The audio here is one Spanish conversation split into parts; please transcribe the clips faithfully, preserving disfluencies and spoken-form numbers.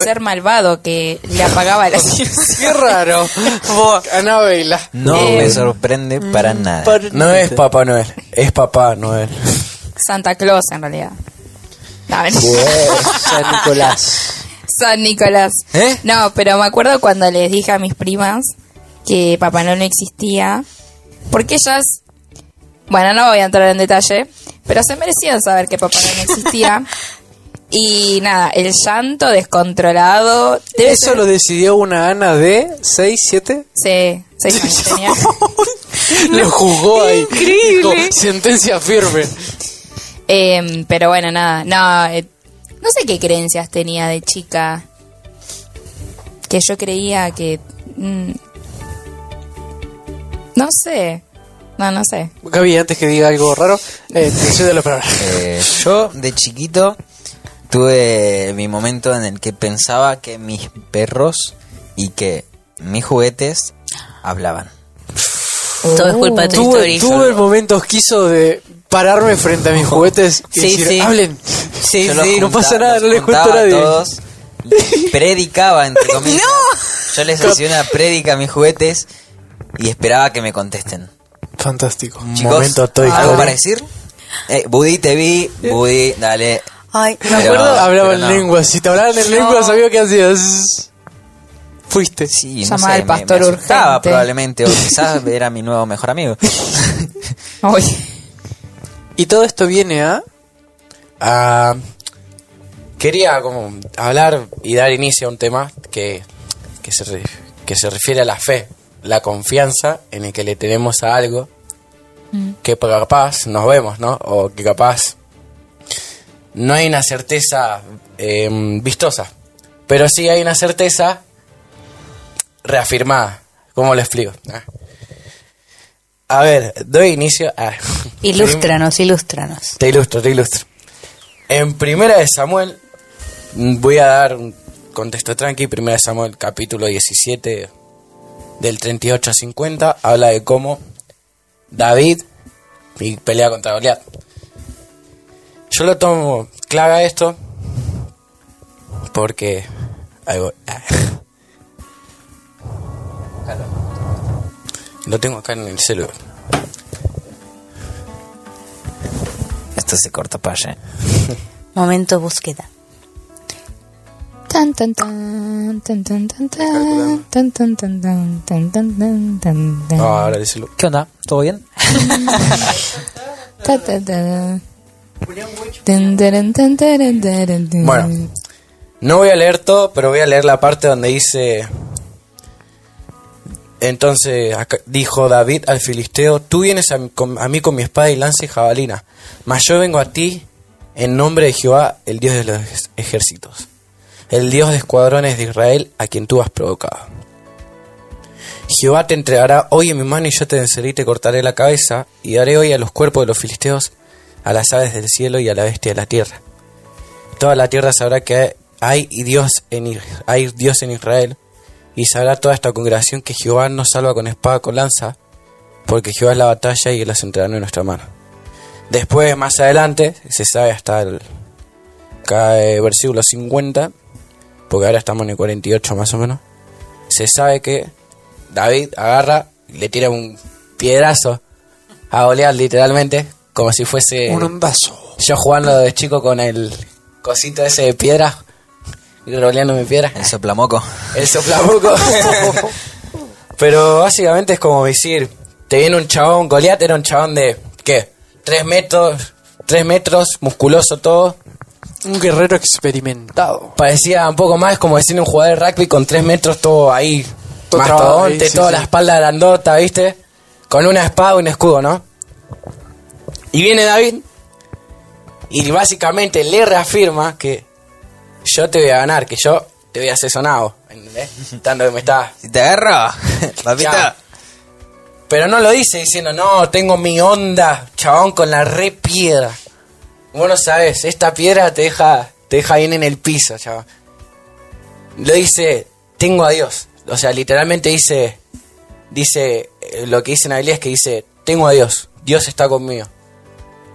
ser malvado que le apagaba la luz. Qué raro. Anabela. No Eh, me sorprende para nada. No es Papá Noel, es Papá Noel. Santa Claus, en realidad. No, no. San Nicolás. San Nicolás. ¿Eh? No, pero me acuerdo cuando les dije a mis primas que Papá Noel no existía, porque ellas, bueno, no voy a entrar en detalle, pero se merecían saber que Papá Noel no existía. Y nada, el llanto descontrolado. Debe Eso ser- lo decidió una Ana de seis, siete. Sí, seis años tenía. Lo jugó ahí. Increíble. Dijo, sentencia firme. Eh, pero bueno, nada, no, eh, no sé qué creencias tenía de chica. Que yo creía que... mm, no sé. No, no sé. Gaby, antes que diga algo raro, eh, te cedo la palabra. Eh, yo de chiquito tuve mi momento en el que pensaba que mis perros y que mis juguetes hablaban. Todo es culpa de tu Tuve, historia. tuve el momento esquizo de pararme frente a mis juguetes y Sí, decir, sí. hablen. Sí, Yo los sí. no pasa junta- nada, los no les cuento a juntaba nadie. todos, predicaba, entre comillas. Yo les hacía una prédica a mis juguetes y esperaba que me contesten. Fantástico. Un Chicos, momento Toy ¿algo Story. para decir? Eh, Buddy, te vi. Buddy, dale. Ay, me Pero- acuerdo. Hablaban pero no. lenguas. Si te hablaban en No. lenguas, sabía que hacías. Fuiste. Sí, no Llamaba sé, al me- pastor me asustaba urgente. probablemente, o quizás era mi nuevo mejor amigo. Uy. Y todo esto viene a... a quería como hablar y dar inicio a un tema que, que, se, re- que se refiere a la fe, la confianza en el que le tenemos a algo que capaz nos vemos, ¿no? O que capaz no hay una certeza eh, vistosa, pero sí hay una certeza reafirmada. ¿Cómo lo explico? Ah. A ver, doy inicio a... Ilústranos, ilústranos. Te ilustro, te ilustro. En Primera de Samuel, mm, voy a dar un contexto tranqui. Primera de Samuel, capítulo diecisiete, del treinta y ocho a cincuenta, habla de cómo David y pelea contra Goliat. Yo lo tomo clave a esto porque... ahí voy. Ah. Lo tengo acá en el celular. Esto se corta para allá. Momento búsqueda. Tan, tan, tan, tan, tan, tan, tan, tan, tan, tan, tan, tan, tan, tan, tan, tan. No, ahora el celular. ¿Qué onda? ¿Todo bien? Ta, ta, ta. Tan, taran, tan, taran, taran, tan. Bueno, no voy a leer todo, pero voy a leer la parte donde dice... Entonces acá dijo David al filisteo, tú vienes a, mi- con- a mí con mi espada y lanza y jabalina, mas yo vengo a ti en nombre de Jehová, el Dios de los ejércitos, el Dios de escuadrones de Israel, a quien tú has provocado. Jehová te entregará hoy en mi mano y yo te venceré y te cortaré la cabeza, y daré hoy a los cuerpos de los filisteos, a las aves del cielo y a la bestia de la tierra. Toda la tierra sabrá que hay Dios en, Is- hay Dios en Israel, y sabrá toda esta congregación que Jehová nos salva con espada, con lanza, porque Jehová es la batalla y él las entregará en nuestra mano. Después, más adelante, se sabe hasta el cae versículo cincuenta, porque ahora estamos en el cuarenta y ocho más o menos, se sabe que David agarra y le tira un piedrazo a Goliat, literalmente, como si fuese Un ondazo. yo jugando de chico con el cosito ese de piedra y roleando mi piedra. El soplamoco. El soplamoco. Pero básicamente es como decir, te viene un chabón, Goliat era un chabón de, ¿qué? Tres metros, tres metros, musculoso todo. Un guerrero experimentado. Parecía un poco más como decir un jugador de rugby con tres metros todo ahí, Todo mastodonte, trabado ahí, sí, toda sí. la espalda grandota, ¿viste? Con una espada y un escudo, ¿no? Y viene David y básicamente le reafirma que yo te voy a ganar, que yo te voy a hacer sonado, ¿entendés? Tanto que me está... Si te agarro, papita. Ya. Pero no lo dice diciendo, no, tengo mi onda, chabón, con la re piedra. Vos no sabés, esta piedra te deja, te deja bien en el piso, chabón. Lo dice, tengo a Dios. O sea, literalmente dice, dice, eh, lo que dice en la Biblia es que dice, tengo a Dios, Dios está conmigo.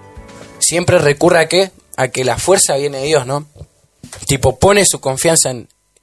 Siempre recurre a qué? A que la fuerza viene de Dios, ¿no? Tipo, pone su confianza en,